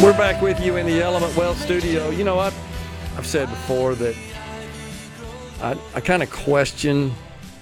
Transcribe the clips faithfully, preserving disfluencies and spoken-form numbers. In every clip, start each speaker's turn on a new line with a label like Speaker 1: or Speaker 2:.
Speaker 1: We're back with you in the Element Wealth studio. You know, I've, I've said before that I, I kind of question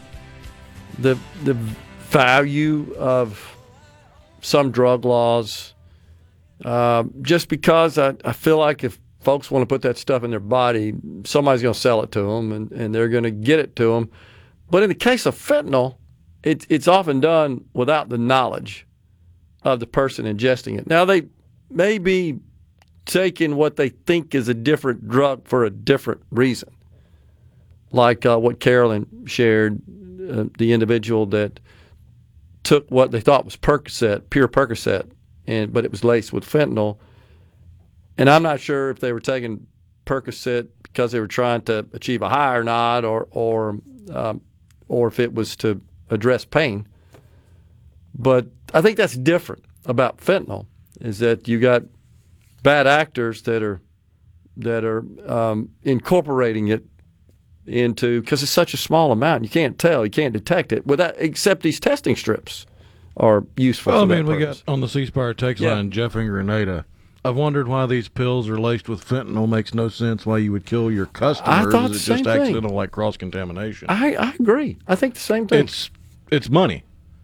Speaker 1: the the value of some drug laws uh, just because I, I feel like if folks want to put that stuff in their body, somebody's going to sell it to them, and, and they're going to get it to them. But in the case of fentanyl, it, it's often done without the knowledge of the person ingesting it. Now, they may be taking what they think is a different drug for a different reason, like uh, what Carolyn shared, uh, the individual that took what they thought was Percocet, pure Percocet, and but it was laced with fentanyl. And I'm not sure if they were taking Percocet because they were trying to achieve a high or not, or or um, or if it was to address pain. But I think that's different about fentanyl, is that you got bad actors that are that are um, incorporating it into, because it's such a small amount, you can't tell, you can't detect it without, except these testing strips are useful.
Speaker 2: Well,
Speaker 1: for
Speaker 2: I mean,
Speaker 1: that
Speaker 2: we
Speaker 1: purpose.
Speaker 2: got on the C Spire text
Speaker 1: Yeah.
Speaker 2: line, Jeff and Grenada. I've wondered why these pills are laced with fentanyl. Makes no sense why you would kill your customers.
Speaker 1: thought
Speaker 2: Is
Speaker 1: the
Speaker 2: it just
Speaker 1: same thing.
Speaker 2: accidental, like cross-contamination?
Speaker 1: I, I agree. I think the same thing.
Speaker 2: It's it's money.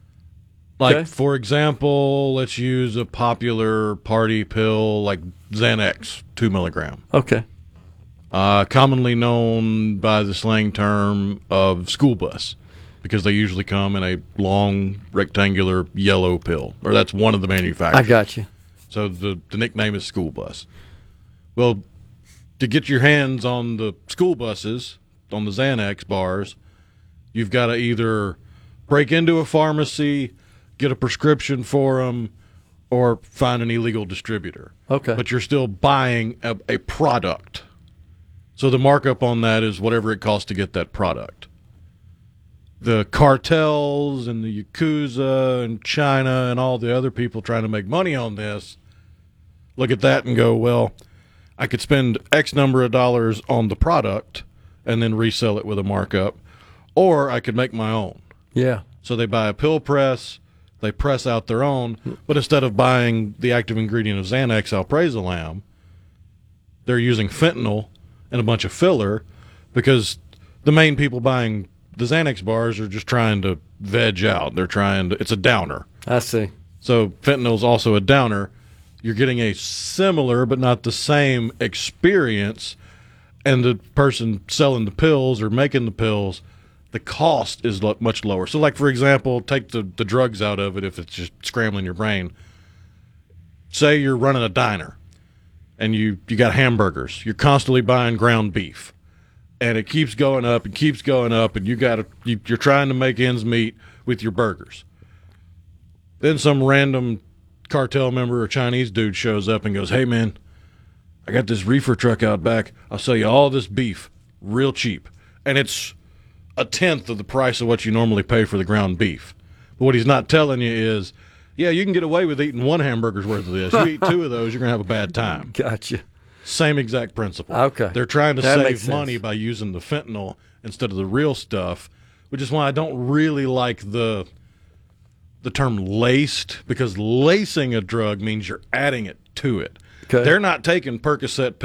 Speaker 2: Like,
Speaker 1: Okay.
Speaker 2: for example, let's use a popular party pill like Xanax, two milligram,
Speaker 1: okay.
Speaker 2: uh, commonly known by the slang term of school bus, because they usually come in a long rectangular yellow pill, or that's one of the manufacturers.
Speaker 1: I got you.
Speaker 2: So the, the nickname is school bus. Well, to get your hands on the school buses, on the Xanax bars, you've got to either break into a pharmacy, get a prescription for them, or find an illegal distributor.
Speaker 1: Okay.
Speaker 2: But you're still buying a, a product. So the markup on that is whatever it costs to get that product. The cartels and the Yakuza and China and all the other people trying to make money on this look at that and go, well, I could spend X number of dollars on the product and then resell it with a markup, or I could make my own.
Speaker 1: Yeah.
Speaker 2: So they buy a pill press, they press out their own, but instead of buying the active ingredient of Xanax alprazolam, they're using fentanyl and a bunch of filler, because the main people buying the Xanax bars are just trying to veg out. They're trying to, it's a downer.
Speaker 1: I see.
Speaker 2: So fentanyl is also a downer. You're getting a similar but not the same experience, and the person selling the pills or making the pills, the cost is lo- much lower. So, like, for example, take the, the drugs out of it if it's just scrambling your brain. Say you're running a diner, and you, you got hamburgers. You're constantly buying ground beef, and it keeps going up and keeps going up, and you got you, you're trying to make ends meet with your burgers. Then some random cartel member or Chinese dude shows up and goes, hey, man, I got this reefer truck out back. I'll sell you all this beef real cheap. And it's a tenth of the price of what you normally pay for the ground beef. But what he's not telling you is, yeah, you can get away with eating one hamburger's worth of this. You eat two of those, you're going to have a bad time.
Speaker 1: Gotcha.
Speaker 2: Same exact principle.
Speaker 1: Okay.
Speaker 2: They're trying to
Speaker 1: That makes
Speaker 2: save money
Speaker 1: sense.
Speaker 2: by using the fentanyl instead of the real stuff, which is why I don't really like the the term laced, because lacing a drug means you're adding it to it.
Speaker 1: Okay.
Speaker 2: They're not taking Percocet